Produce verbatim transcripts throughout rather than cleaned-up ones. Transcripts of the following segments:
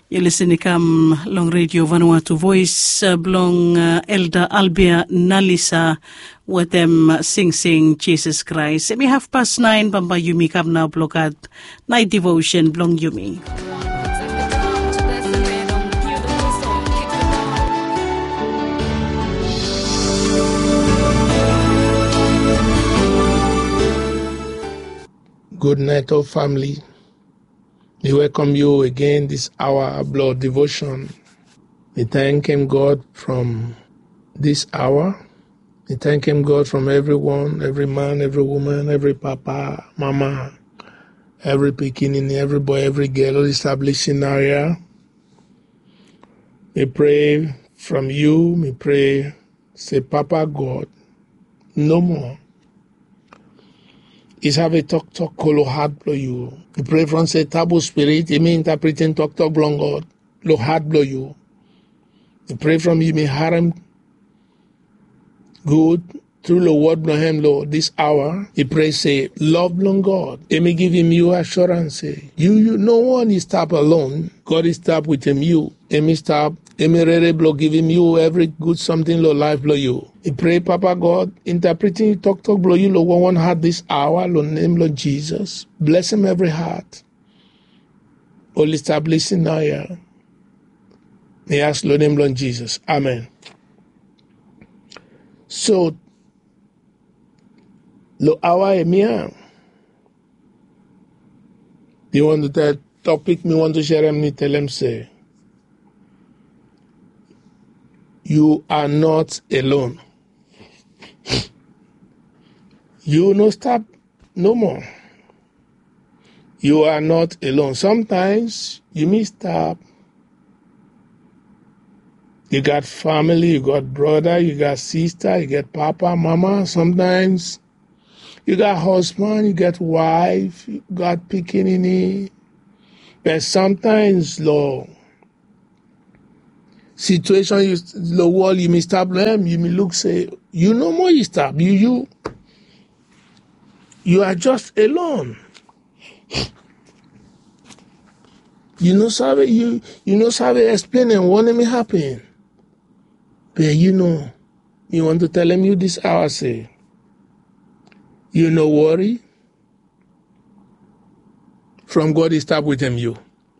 You're listening to Long Radio Vanuatu Voice, uh, Blong uh, Elder Albia Nalisa, with them uh, sing sing Jesus Christ. Me half past nine, Bamba Yumi kam now blogad night devotion, Blong Yumi. Good night, all family. We welcome you again this hour of blood devotion. We thank Him, God, from this hour. We thank Him, God, from everyone, every man, every woman, every papa, mama, every beginning, every boy, every girl established in area. We pray from you. We pray, say, Papa God, no more. Is have a talk talk colo hard blow you. You pray from say taboo spirit, you may interpreting talk talk blong God, lo hard blow you. You pray from you may harm good through the word blow him Lord this hour. You pray say love blong God. He may give him you assurance say you you no one is stop alone. God is stop with him you. He may stop. He may really blow give him you every good something lo life blow you. You pray, Papa God, interpreting talk talk blow you lo one heart this hour, lo name Lord Jesus. Bless him every heart. All establish in our year. May ask Lord name Lord Jesus. Amen. So lo hour emia. You want to tell topic me want to share him me tell him say. You are not alone. You no stop no more. You are not alone. Sometimes you may stop. You got family, you got brother, you got sister, you got papa, mama. Sometimes you got husband, you got wife, you got pikinini. But sometimes, Lord, situation you the world you may stop them, you may look say, you no more you stop. You you you are just alone. You know sabe you you know sabe explaining what may happen. But you know, you want to tell him you this hour say, you no worry. From God is stop with him you.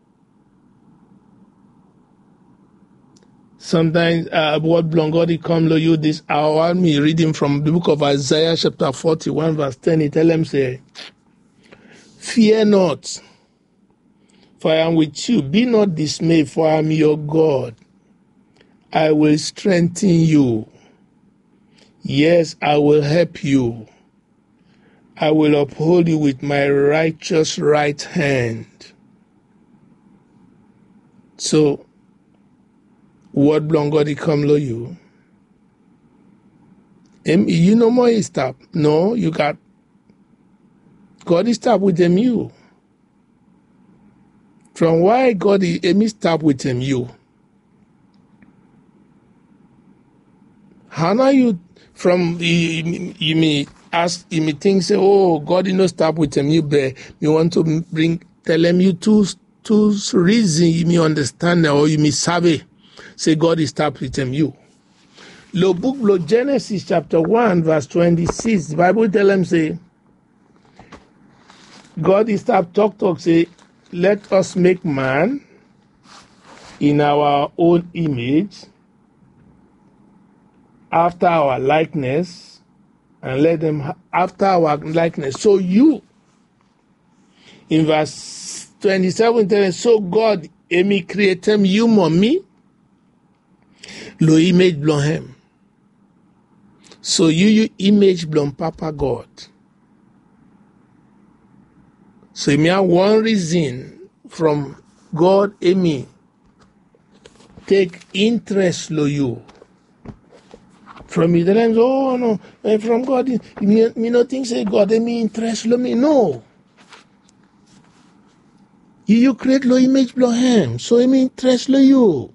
Sometimes uh, what Blongodi come to you this hour, me reading from the book of Isaiah chapter forty-one verse ten, he tell him say, fear not, for I am with you. Be not dismayed, for I am your God. I will strengthen you. Yes, I will help you. I will uphold you with my righteous right hand. So, what Blongodi come to you? You no more is stop. No, you got God is stop with them you. From why God is stop with them you? How now you from you, you may ask you may think say, oh, God is not stop with them you, but you want to bring tell them you two two reason you may understand or you may sabe. Say God is stop with them you. Lo book lo Genesis chapter one verse twenty-six. The Bible tell them say God is stop talk talk say let us make man in our own image after our likeness and let them ha- after our likeness. So you in verse twenty-seven tell them so God emi create him you mommy. Lo image blon him. So you you image blon Papa God. So me have one reason from God emi take interest lo you. From me the oh no, from God me, me no think say God emi interest lo me. No. You you create lo image blon him. So emi interest lo you.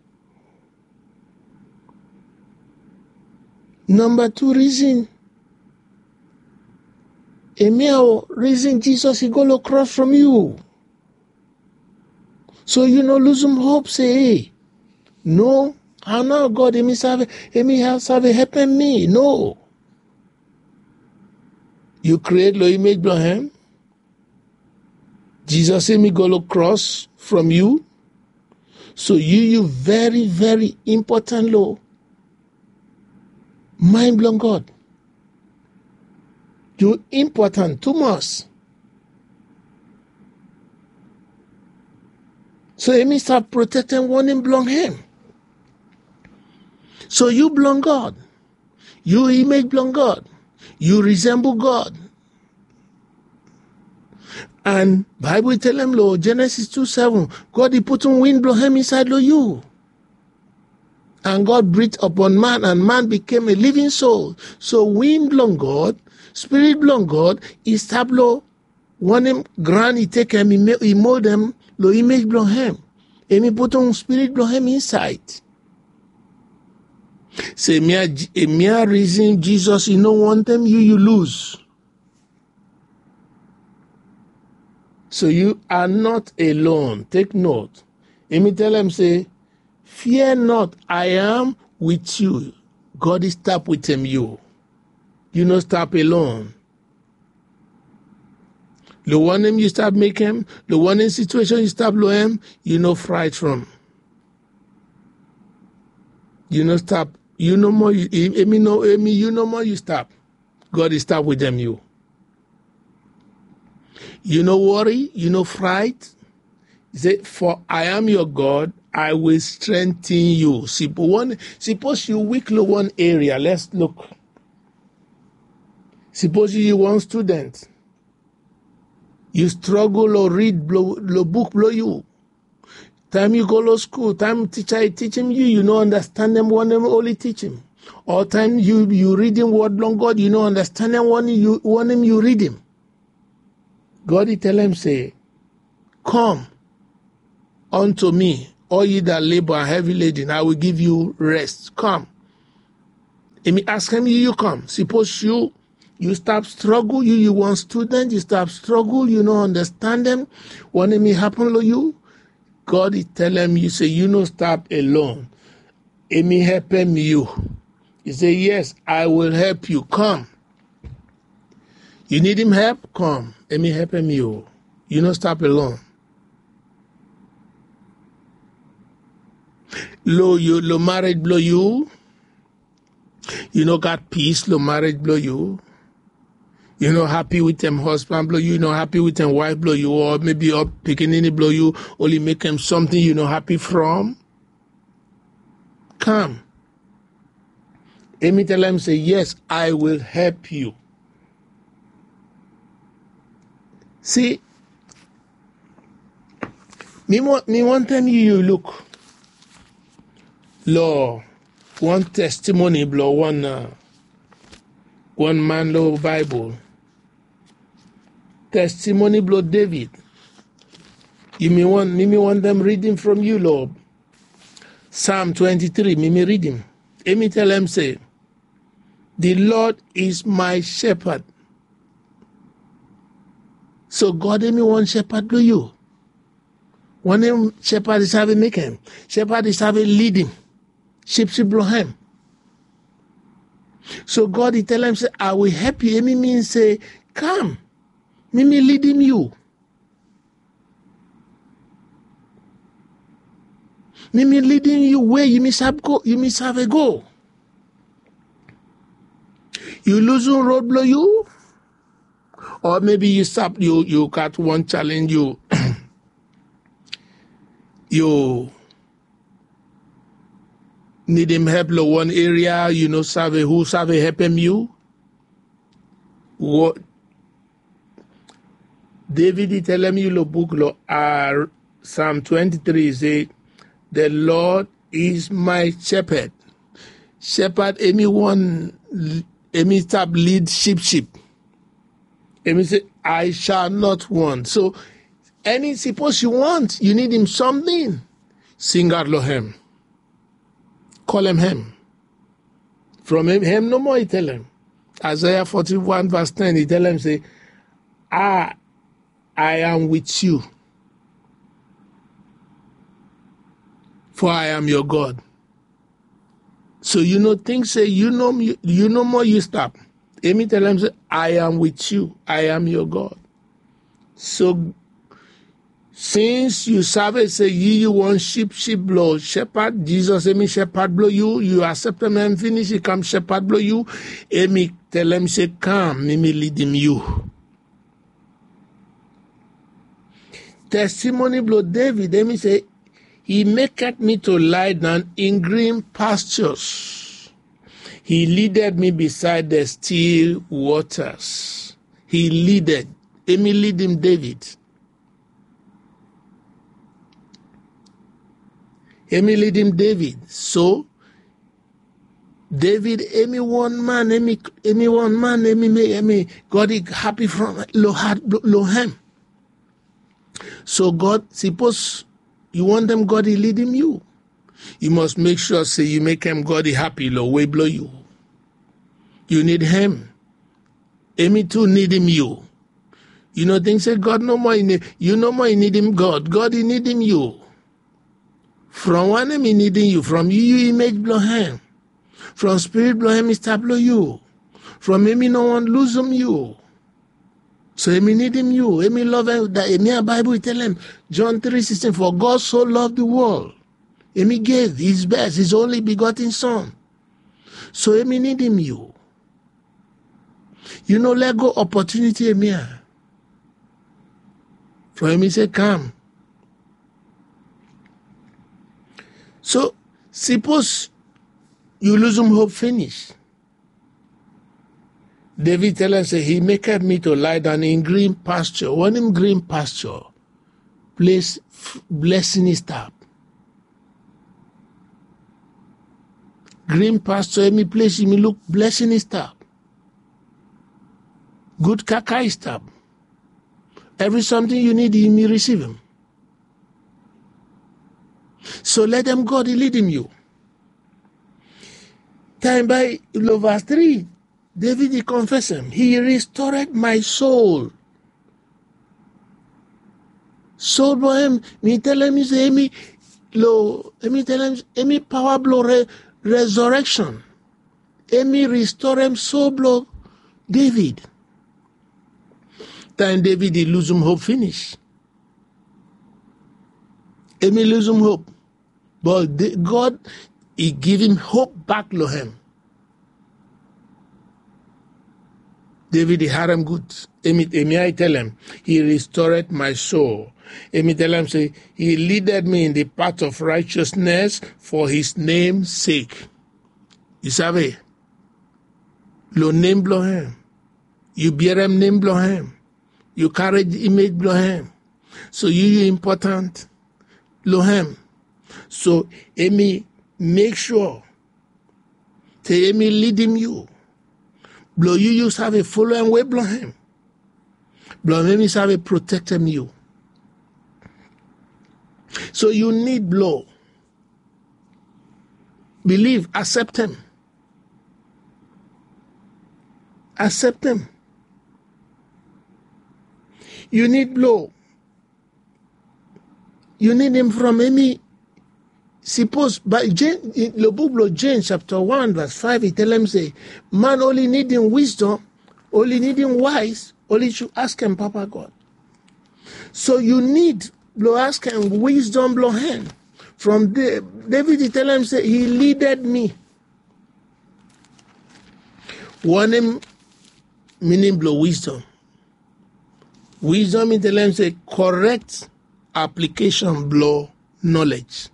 Number two reason. A mere reason Jesus he go across from you. So you know, lose some hope, say, hey, no, how now God, Emi serve, Emi has serve helping me. No. You create low image blow him. Jesus Emi go to cross from you. So you, you very, very important low. Mind blown God. You important too much. So Emi start protecting one in belong him. So you belong God. You image belong God. You resemble God. And Bible tell him, Lord, Genesis two seven, God he put on wind blow him inside of you. And God breathed upon man, and man became a living soul. So wind belong God, spirit belong God, is tablo, one him grand he take him, he, he mold them, lo image belong him. And he put on spirit belong him inside. Say, me a mere reason Jesus, you don't want them, you, you lose. So you are not alone. Take note. Let me tell them, say, fear not, I am with you. God is stop with him, you. You not stop alone. The one him you stop make him, the one in situation you stop lo him, you no fright from. You no stop. You no more, you, Emi no, Emi, you no more, you stop. God is stop with them, you. You no worry, you no fright. He said, for I am your God, I will strengthen you. Suppose, suppose you weak in one area, let's look. Suppose you one student. You struggle or read blow, the book blow you. Time you go to school, time teacher teach him you, you don't understand them, one them only teach him. Or time you you reading word long God, you don't understand them, one you one him you read him. God he tell him say, come unto me, all ye that labor and heavy laden, I will give you rest. Come. And me ask him, you, you come. Suppose you you stop struggle, you you one student, you stop struggle, you don't understand them, one him happen to you. God is telling you, say, you no stop alone. Emi helping you. You say, yes, I will help you. Come. You need him help? Come. Emi helping you. You no stop alone. Lo you lo marriage blow you. You no got peace, lo marriage blow you. You know, happy with them husband blow you, you know, happy with them wife blow you, or maybe up picking any blow you, only make them something you know happy from. Come. Emi tell him, say, yes, I will help you. See, me want me want time you, you look. Law, one testimony blow, one uh, one man law Bible. Testimony blow David. You may want me me want them reading from you, Lord. Psalm twenty-three, me me read him. Let me tell him say, the Lord is my shepherd. So God me one shepherd do you. One him shepherd is having make him. Shepherd is having leading. Sheep sheep blow him. So God he tell him say, I will help you. Me mean say, come. Me me leading you. Me me leading you where you miss have go. You miss have a go. You losing road blow you, or maybe you stop. You you got one challenge. You you need him help lo one area. You know, serve who serve help him you. What? David he tell him you lo book lo uh, Psalm twenty-three say, the Lord is my shepherd. Shepherd anyone any stop lead sheep sheep. Emi say, I shall not want. So any suppose you want, you need him something. Sing out lo him. Call him him. From him, him no more he tell him. Isaiah forty-one verse ten, he tell him say, ah, I am with you. for I am your God. So you know things say, you know me, you know more, you stop. Amy tell him, say, I am with you. I am your God. So since you serve it, say, you, you want sheep, sheep blow. Shepherd, Jesus, Amy, shepherd blow you. You accept him and finish, he come shepherd blow you. Amy tell him, say, come, me lead him you. Testimony blow David, Amy say, he maketh me to lie down in green pastures. He leadeth me beside the still waters. He leadeth. Amy lead him David. Amy lead him David. So, David, Amy one man, Amy, Amy one man, Amy, Amy, God is happy from Lohem. So God, suppose you want them God to lead him you. You must make sure, say, you make him God happy, Lord, way blow you. You need him. Amy too need him you. You know, things say God no more, need, you no more need him God. God he need him you. From one him he needing you. From you, you image blow him. From spirit blow him, he start blow you. From him, no one lose him you. So Amy need him you. Amy love him. That Amy Bible he tell him, John three sixteen, for God so loved the world. Amy gave his best, his only begotten son. So Amy need him you. You know, let go opportunity Amy. For Amy say, come. So suppose you lose him hope finish. David tell us, say, he maketh me to lie down in green pasture. When in green pasture, place blessing is tap. Green pasture, any place you may look, blessing is tap. Good kaka is tap. Every something you need, you may receive him. So let them God lead him you. Time by verse three. David, he confessed him. He restored my soul. Soul blow him. Me tell him, say, me, lo, me tell him, me power blow re, resurrection. Me restore him soul blow David. Time David, he lose him hope finish. Me lose him hope. But the, God, he give him hope back lo him. David, he had him good. Amy, Amy, I tell him, he restored my soul. Amy tell him, say, he leaded me in the path of righteousness for his name's sake. You savez, lo name blow him. You bear him name blow him. You carry the image blow him. So you, you important blow him. So Amy, make sure, say, Amy lead him you. Blow you, you have a follow and way blow him. Blow him, you have a protect him you. So you need blow. Believe, accept him. Accept him. You need blow. You need him from any. Suppose by James, in the book of James chapter one verse five, he tell him say, man only needing wisdom, only needing wise, only should ask him Papa God. So you need blow ask him wisdom blow him. From the, David he tell him say he leaded me. One him meaning blow wisdom. Wisdom he tell him say correct application blow knowledge.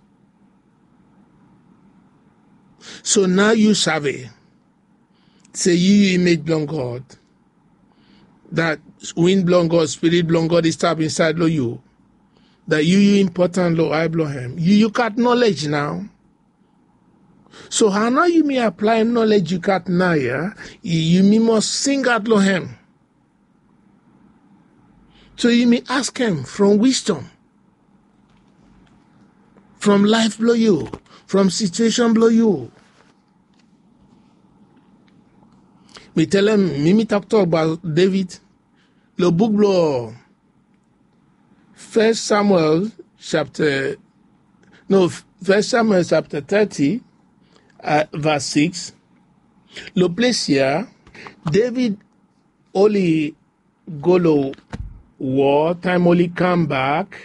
So now you survey, say you image belong God, that wind belong God, spirit belong God is tap inside lo you, that you you important lo I blow him. You you got knowledge now. So how now you may apply knowledge you got now, yeah? You, you may must sing out lo him. So you may ask him from wisdom, from life blow you, from situation blow you. Me tell him, me me talk talk about David. The book blow First Samuel chapter, No, First Samuel chapter thirty, uh, verse six. Lo place here, David only go to war, time only come back.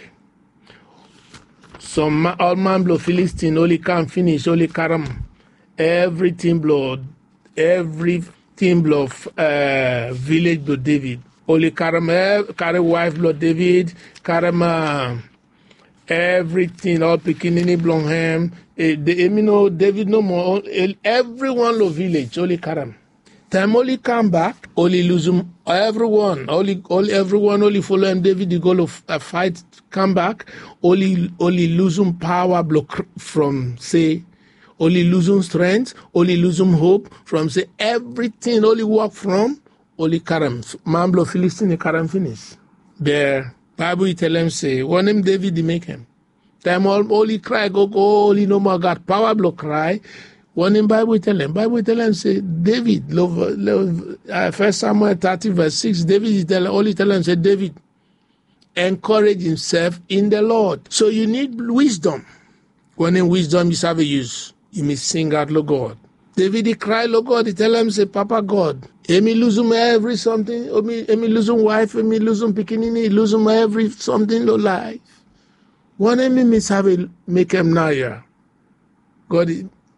Some all man blow Philistine only come finish, only carry everything blood, everything blood uh, village blood David. Only carry carry wife blood David, carry uh, everything, all Pekinini belong him. Uh, the, you know, David no more, everyone lo village, only carry. Time only come back, only lose him, everyone, only, only everyone only follow him. David, the goal of a fight, come back, only, only lose him power block from say, only lose him strength, only lose him hope from say everything, only work from, only Karam. Man blow Philistine, Karam finish. There, Bible tell him say, one him David, they make him. Time all, only cry, go, go, only no more God, power block cry. One in Bible tell him, Bible tell him say, David, love, love, uh, First Samuel thirty verse six, David is tell, only tell him, say, David, encourage himself in the Lord. So you need wisdom. When in wisdom you have a use, you may sing out, Lord God. David, he cry, Lord God, he tell him, say, Papa God, Emi lose him every something, Emi, Emi lose him wife, Emi lose him pikinini, lose him every something, lo life. One Emi miss have a, make him now, yeah. God,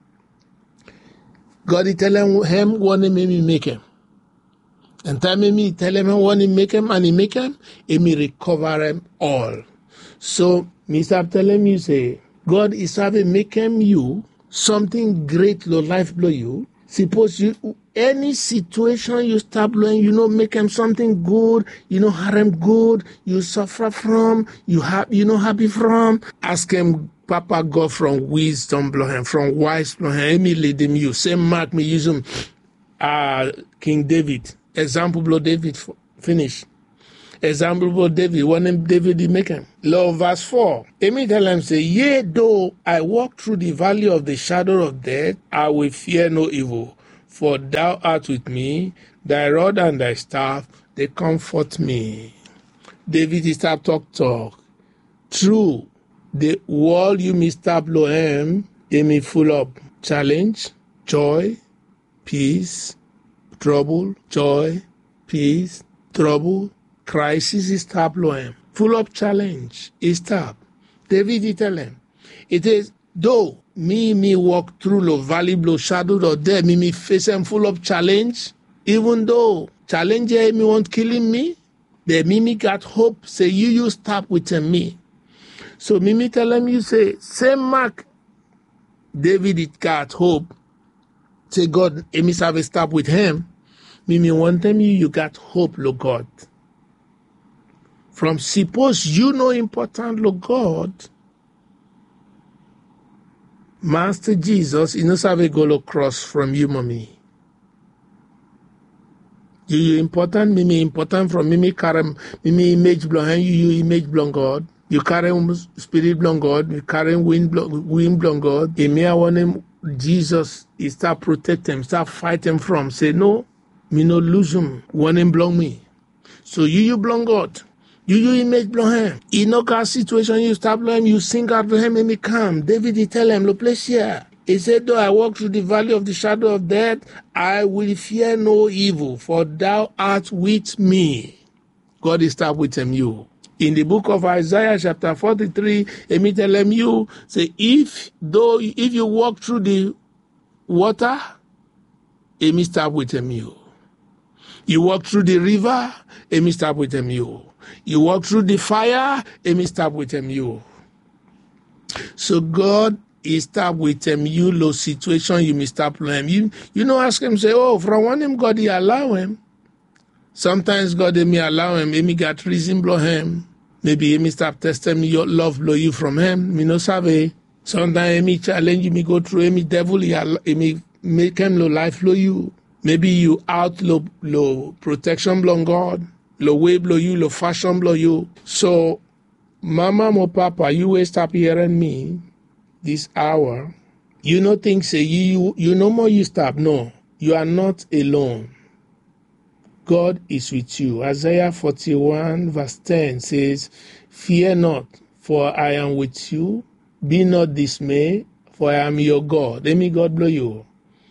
God, he tell him, him what he made me make him. And time me tell him what he make him, and he make him, he me recover them all. So, me start telling you, say, God is having make him you, something great, lo life blow you. Suppose you, any situation you start blowing, you know, make him something good, you know, harm good, you suffer from, you have, you know, happy from, ask him, Papa God from wisdom blow him, from wise blow him, me lead him you. Same mark me use him, uh, King David. Example blow David, finish. Example blow David, one name David he make him. Lord, verse four. Amy tell him say, yea, though I walk through the valley of the shadow of death, I will fear no evil. For thou art with me, thy rod and thy staff, they comfort me. David he start talk talk. True. The world you Mister Blohem, it may full of challenge, joy, peace, trouble, joy, peace, trouble, crisis is stop Blohem. Full of challenge, is stop. David he tell him, it is though me me walk through the valley blow shadow of death, me me face him full of challenge, even though challenge me want killing me, the me me got hope, say you you stop with me. So Mimi tell him, you say, same mark, David it got hope. Say God, Amy have a stop with him. Mimi want them you, you got hope, Lord God. From suppose you know important, Lord God, Master Jesus, he knows have a go cross from you, mommy. You, you important, Mimi important from Mimi Karam, Mimi image behind you, you image belong God. You carry spirit belong God, you carry wind wind belong God. And me I want him, Jesus, he start protect him, start fight him from. Say no, me no lose him. Want him belong me. So you you belong God. You you image belong him. In no car situation you start belong him, you sing out to him and me come. David he tell him, look place here. He said, though I walk through the valley of the shadow of death, I will fear no evil, for thou art with me. God is start with him you. In the book of Isaiah, chapter forty-three, Emi tell him you, say, if though if you walk through the water, Emi stop with him you. You walk through the river, Emi stop with him you. You walk through the fire, Emi stop with him you. So God is stop with him you, low situation you may stop him. You you know ask him say, oh, from one him God he allow him. Sometimes God may allow him, Emi got reason blow him. Maybe Emi stop testing me, your love blow you from him. Me no sabe. Sometimes Emi challenge you, me go through Emi devil, Emi make him low life blow you. Maybe you out low, low protection blow God, low way blow you, low fashion blow you. So, mama, mo papa, you will stop hearing me this hour. You no think say you, you no more you stop. No, you are not alone. God is with you. Isaiah forty-one verse ten says, fear not, for I am with you. Be not dismayed, for I am your God. Let me God blow you.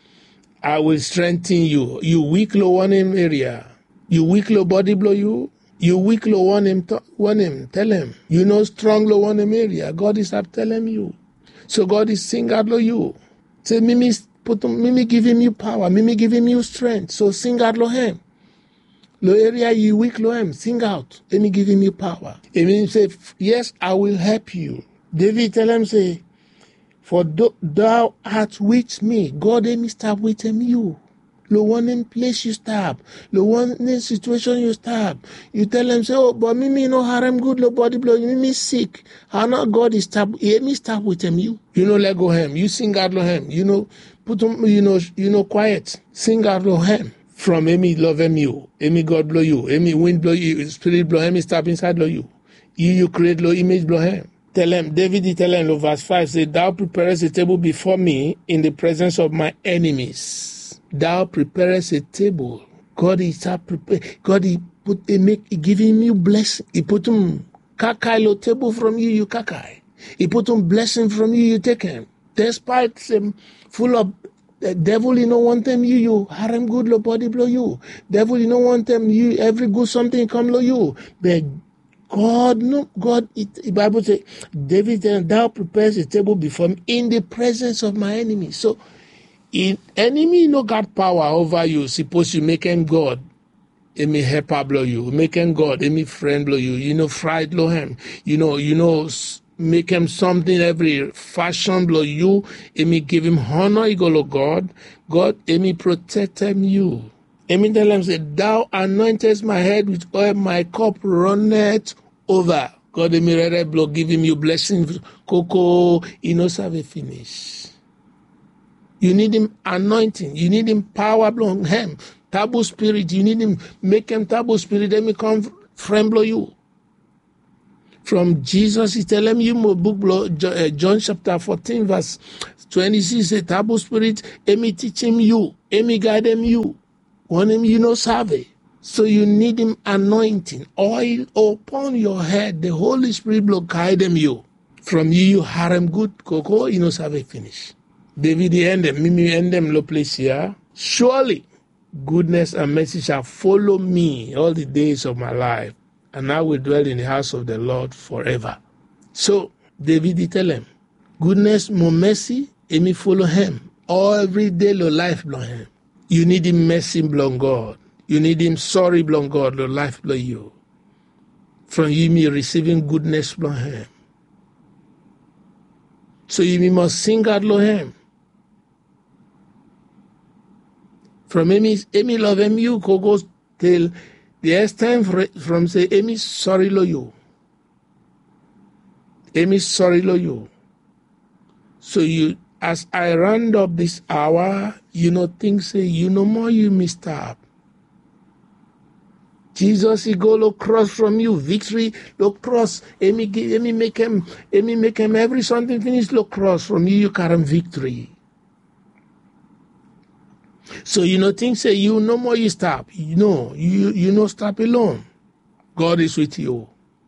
I will strengthen you. You weak low one him area. You weak low body blow you. You weak low one him, t- one him. Tell him. You know strong low one him area. God is up telling you. So God is sing out low you. Say Mimi put Mimi give him you power. Mimi give him you strength. So sing out low him. Low area you weak low him. Sing out. Let me give him you power. It means say yes, I will help you. David tell him say, for thou art with me. God let me stop with him you. The one in place you stop. The one in situation you stop. You tell him say, oh, but me me no harem good, no body blow, me me sick. How not God is stop? Let me stop with him you. You know let go him. You sing out lo him. You know put him. You know you know quiet. Sing out lo him. From Amy love him you. Amy God blow you. Amy wind blow you. Spirit blow him. Stop inside blow you. You you create low image blow him. Tell him, David tell him, verse five, say, thou preparest a table before me in the presence of my enemies. Thou preparest a table. God is a prepare. God he put he make he giving you blessing. He put him kakai lo table from you, you kakai. He put him blessing from you, you take him. Despite him full of the devil, you know want them you you harem good lo body blow you. Devil, you know want them you every good something come lo you. But God, no, God, it, the Bible says, David, thou prepares a table before me in the presence of my enemies. So, in enemy no got power over you. Suppose you make him God, any helper blow you. Make him God, any friend blow you. You know, fried blow him. You know, you know, make him something every fashion blow you. Any give him honor, you go to God. God, any protect him you. Amen. Tell him, say, thou anointest my head with oil, my cup runneth over. God, the mirror blow, give him your blessing. Coco, he knows how to finish. You need him anointing. You need him power blow him. Taboo spirit. You need him make him taboo spirit. Let me come friend blow you. From Jesus, he tell him you more book blow, John chapter fourteen, verse twenty-six, say taboo spirit, let me teach him you. Let me guide him you. Want him, you know, savvy. So you need him anointing, oil upon your head. The Holy Spirit will guide him you. From you, you harem good, cocoa, you know, savvy finish. David, the end them, Mimi, end them, no place here. Surely, goodness and mercy shall follow me all the days of my life, and I will dwell in the house of the Lord forever. So, David, he tell him, goodness, more mercy, and me follow him. All every day, lo life, blow him. You need him mercy, blow God. You need him sorry, blow God, lo life, blow you. From you, me receiving goodness, blow him. So you must sing God, blow him. From Amy, Amy love him, you go go till the next time from say, Amy sorry, lo you. Amy sorry, lo you. So you, as I round up this hour, you know, things say, you no more you missed up. Jesus, he go lo cross from you, victory, lo cross. Amy, Amy make him, Amy make him every something finish lo cross from you, you carry victory. So you know, things say, you no more you stop. You know, you you no stop alone. God is with you.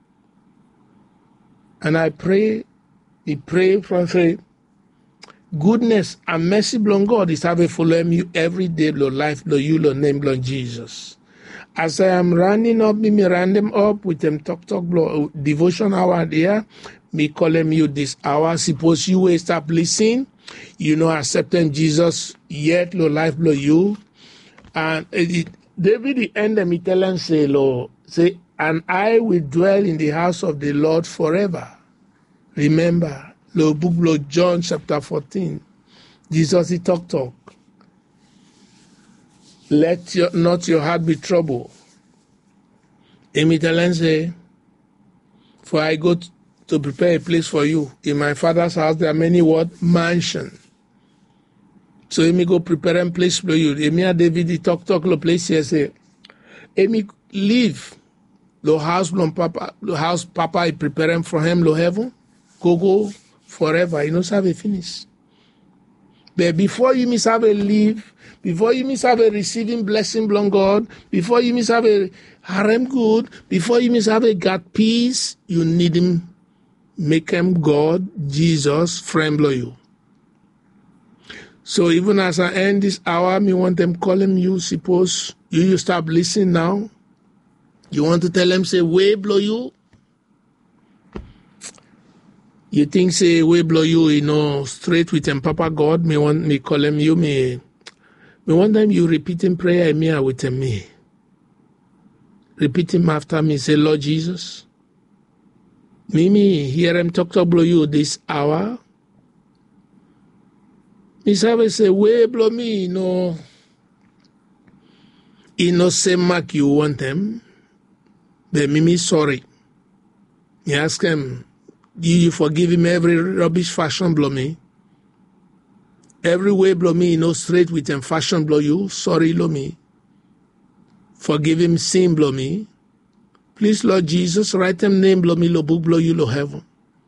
And I pray, we pray from faith. Goodness and mercy, blow God, is have a follow you every day, blow life, blow you, blow name, blow Jesus. As I am running up, me, me run them up with them talk, talk, blow devotion hour there. Me call them you this hour. Suppose you will stop listening, you know, accepting Jesus, yet, blow life, blow you. And it, David, the end, me tell him, say, Lord, say, and I will dwell in the house of the Lord forever. Remember, the book of John chapter fourteen, Jesus he talk talk. Let your, not your heart be troubled. Amy Telen say, for I go to prepare a place for you. In my Father's house there are many what? Mansions. So Amy go prepare a place for you. Amy and David he talk talk the place here say, Amy leave the house Papa, the house Papa is preparing for him lo heaven. Go go forever. You know have a finish. But before you miss have a leave, before you miss have a receiving blessing from God, before you miss have a harem good, before you miss have a God peace, you need him make him God, Jesus, friend blow you. So even as I end this hour, me want them call him you. Suppose you, you stop listening now. You want to tell them, say, way blow you. You think, say, way blow you, you know, straight with him, Papa God. Me want me call him you. Me, me want them you repeating prayer me with him, me. Repeat him after me. Say, Lord Jesus. Me, me, hear him talk to blow you this hour. Me say, way blow me, you know. You know, same mark you want them. But me, me sorry. Me ask him, you, you forgive him every rubbish fashion blow me. Every way blow me, you know, straight with him fashion blow you. Sorry, blow me. Forgive him sin blow me. Please, Lord Jesus, write him name blow me, lo book blow you, lo heaven.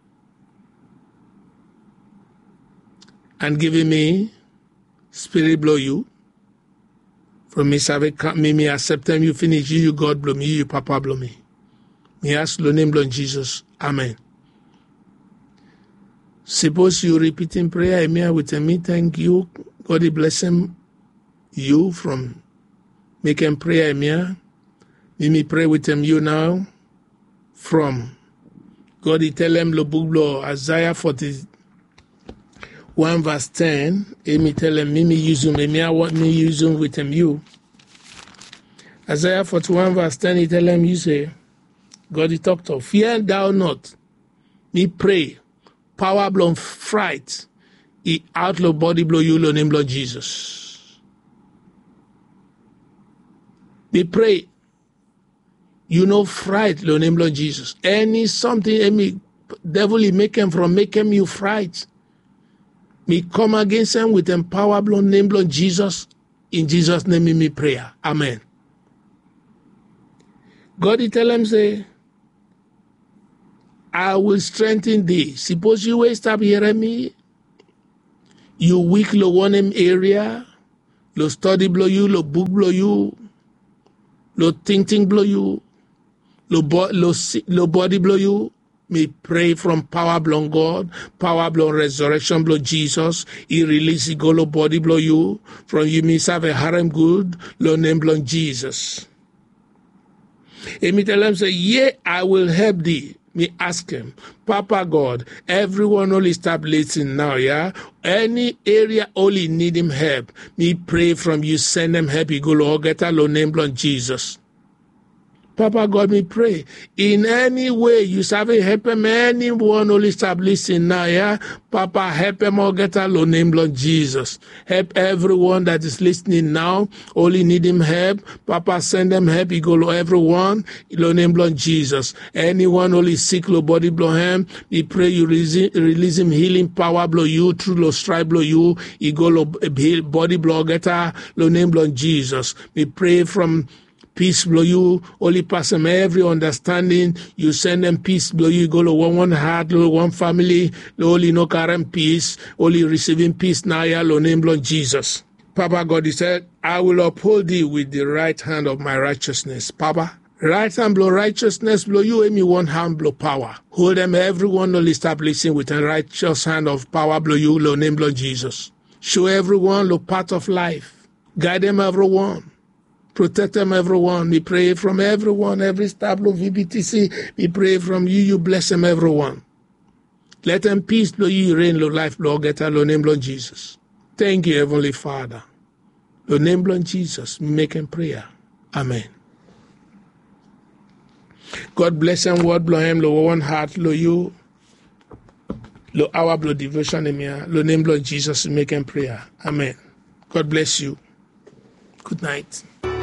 And give him me spirit blow you. From me, save me, me accept him, you finish, you, you God blow me, you, you Papa blow me. Me ask lo name blow Jesus. Amen. Suppose you repeating prayer, me with me, thank you. God bless him, you from making prayer, me. Me, me pray with him, you now. From God, he tell him, lo book blow, Isaiah forty-one verse ten. He me tell him, me, me use him, me, I want me use him with him, you. Isaiah forty-one verse ten, he tell him, you say, God, he talked of, fear thou not. Me pray. Power blow fright. He outlaw body blow you, lo name blow Jesus. Me pray. You know fright, lo name blow Jesus. Any something, any devil he make him from, make him you fright. Me come against him with him power blow name blow Jesus. In Jesus' name, me, me prayer. Amen. God, he tell him, say, I will strengthen thee. Suppose you will stop hearing me. You weak lo one area. Lo study blow you, lo book blow you. Lo thinking blow you. Lo, bo- lo, lo body blow you. Me pray from power blow God. Power blow resurrection blow Jesus. He release he go lo body blow you. From you me serve a harem good. Lo name blow Jesus. And me tell him say, yeah, I will help thee. Me ask him, Papa God, everyone only stop listening now, yeah? Any area only need him help. Me pray from you, send him help. You go, Lord, get a low name, Lord Jesus. Papa God, me pray. In any way, you serve help him, anyone only stop listening now, yeah? Papa, help him or get a low name, Lord Jesus. Help everyone that is listening now, only need him help. Papa, send them help. You go, Lord, everyone, low name, Lord Jesus. Anyone only sick, low body, blow him. We pray you release, release him healing power, blow you, true, low stripe, blow you. You go, low body, blow, get a low name, Lord Jesus. We pray from peace blow you, only pass them every understanding. You send them peace blow you, go to one one heart, one family, only no current peace, only receiving peace now, yeah, lo name blow Jesus. Papa God, he said, I will uphold thee with the right hand of my righteousness. Papa, right hand blow righteousness blow you, and me one hand blow power. Hold them everyone only establishing with a righteous hand of power blow you, lo name blow Jesus. Show everyone the path of life. Guide them everyone. Protect them, everyone. We pray from everyone, every staff of V B T C. We pray from you, you bless them, everyone. Let them peace, blow you, reign, lo life, Lord, get a lo name, Lord Jesus. Thank you, Heavenly Father. Lo name, Lord Jesus, make him prayer. Amen. God bless him, word, blow him, lo one heart, lo you, lo our blood devotion, lo name, Lord Jesus, make him prayer. Amen. God bless you. Good night.